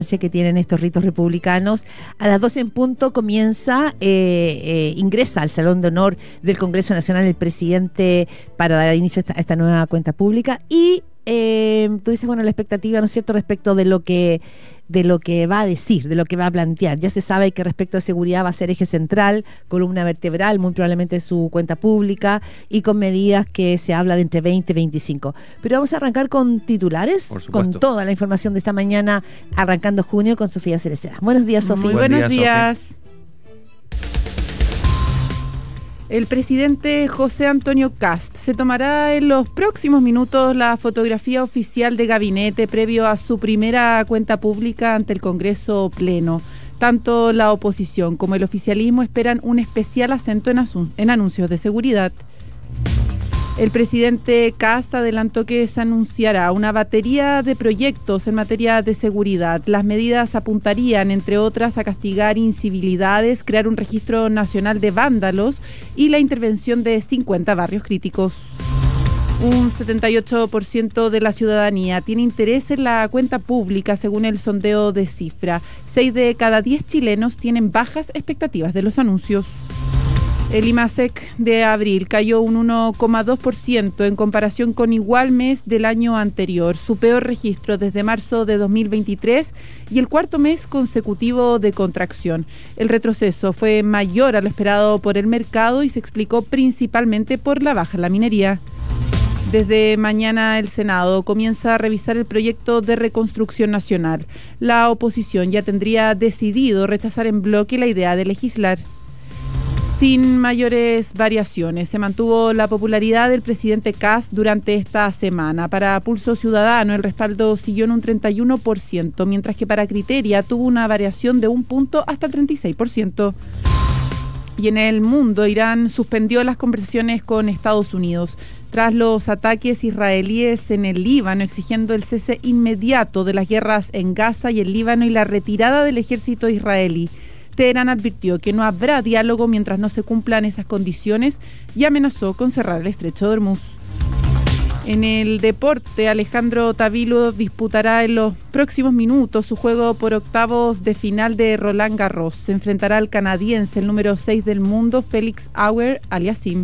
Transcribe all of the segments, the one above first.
que tienen estos ritos republicanos. A las 12 en punto ingresa al Salón de Honor del Congreso Nacional el presidente para dar inicio a esta nueva cuenta pública. Y tú dices, bueno, la expectativa, ¿no es cierto?, respecto de lo que va a decir, de lo que va a plantear. Ya se sabe que respecto a seguridad va a ser eje central, columna vertebral, muy probablemente su cuenta pública, y con medidas que se habla de entre 20 y 25. Pero vamos a arrancar con titulares, con toda la información de esta mañana, arrancando junio con Sofía Cereceda. Buenos días, Sofía. Muy buenos días. El presidente José Antonio Kast se tomará en los próximos minutos la fotografía oficial de gabinete previo a su primera cuenta pública ante el Congreso Pleno. Tanto la oposición como el oficialismo esperan un especial acento en anuncios de seguridad. El presidente Kast adelantó que se anunciará una batería de proyectos en materia de seguridad. Las medidas apuntarían, entre otras, a castigar incivilidades, crear un registro nacional de vándalos y la intervención de 50 barrios críticos. Un 78% de la ciudadanía tiene interés en la cuenta pública, según el sondeo de Cifra. 6 de cada 10 chilenos tienen bajas expectativas de los anuncios. El IMASEC de abril cayó un 1,2% en comparación con igual mes del año anterior, su peor registro desde marzo de 2023 y el cuarto mes consecutivo de contracción. El retroceso fue mayor a lo esperado por el mercado y se explicó principalmente por la baja en la minería. Desde mañana el Senado comienza a revisar el proyecto de reconstrucción nacional. La oposición ya tendría decidido rechazar en bloque la idea de legislar. Sin mayores variaciones, se mantuvo la popularidad del presidente Kast durante esta semana. Para Pulso Ciudadano, el respaldo siguió en un 31%, mientras que para Criteria tuvo una variación de 1 punto hasta el 36%. Y en el mundo, Irán suspendió las conversaciones con Estados Unidos tras los ataques israelíes en el Líbano, exigiendo el cese inmediato de las guerras en Gaza y el Líbano y la retirada del ejército israelí. Teherán advirtió que no habrá diálogo mientras no se cumplan esas condiciones y amenazó con cerrar el estrecho de Hormuz. En el deporte, Alejandro Tavilo disputará en los próximos minutos su juego por octavos de final de Roland Garros. Se enfrentará al canadiense, el número 6 del mundo, Félix Auger-Aliassime.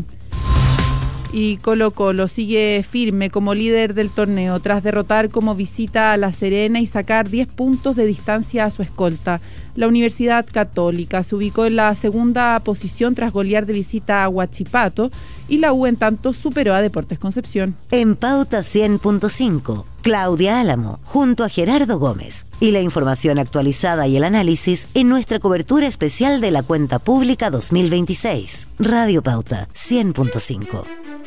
Y Colo-Colo sigue firme como líder del torneo tras derrotar como visita a La Serena y sacar 10 puntos de distancia a su escolta. La Universidad Católica se ubicó en la segunda posición tras golear de visita a Huachipato y la U en tanto superó a Deportes Concepción. En Pauta 100.5, Claudia Álamo junto a Gerardo Gómez y la información actualizada y el análisis en nuestra cobertura especial de la cuenta pública 2026. Radio Pauta 100.5.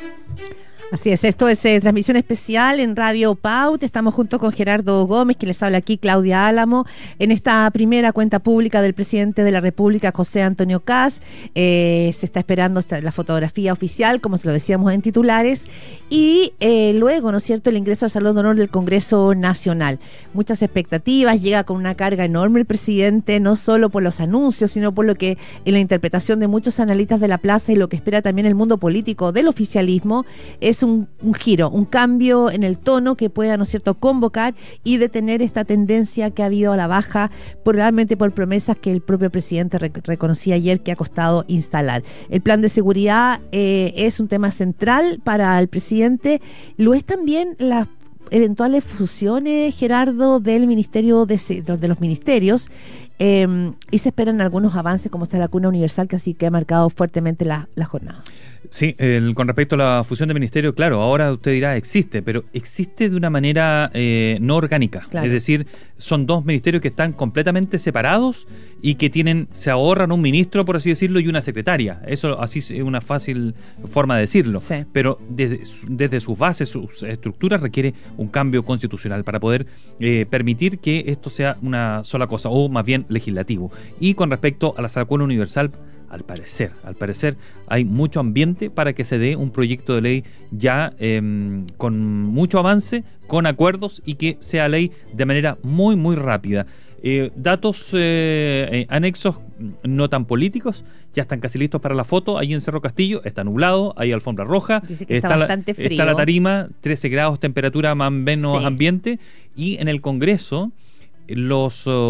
Así es, esto es transmisión especial en Radio Pauta. Estamos junto con Gerardo Gómez, que les habla aquí, Claudia Álamo, en esta primera cuenta pública del presidente de la República, José Antonio Kast. Se está esperando la fotografía oficial, como se lo decíamos en titulares, y luego, ¿no es cierto?, el ingreso al Salón de Honor del Congreso Nacional. Muchas expectativas, llega con una carga enorme el presidente, no solo por los anuncios, sino por lo que en la interpretación de muchos analistas de la plaza y lo que espera también el mundo político del oficialismo es un giro, un cambio en el tono que pueda, ¿no es cierto?, convocar y detener esta tendencia que ha habido a la baja, probablemente por promesas que el propio presidente reconocía ayer que ha costado instalar. El plan de seguridad es un tema central para el presidente, lo es también las eventuales fusiones, Gerardo, del ministerio de los ministerios, y se esperan algunos avances como está la cuna universal, que así que ha marcado fuertemente la jornada. Sí, con respecto a la fusión de ministerios, claro, ahora usted dirá existe, pero existe de una manera no orgánica. Claro. Es decir, son dos ministerios que están completamente separados y que se ahorran un ministro, por así decirlo, y una secretaria. Eso así es una fácil forma de decirlo. Sí. Pero desde sus bases, sus estructuras, requiere un cambio constitucional para poder permitir que esto sea una sola cosa, o más bien legislativo. Y con respecto a la Sala Universal, al parecer hay mucho ambiente para que se dé un proyecto de ley ya con mucho avance, con acuerdos y que sea ley de manera muy, muy rápida. Datos anexos no tan políticos, ya están casi listos para la foto. Ahí en Cerro Castillo está nublado, hay alfombra roja, dice que está bastante frío. Está la tarima, 13 grados temperatura más o menos ambiente, y en el Congreso los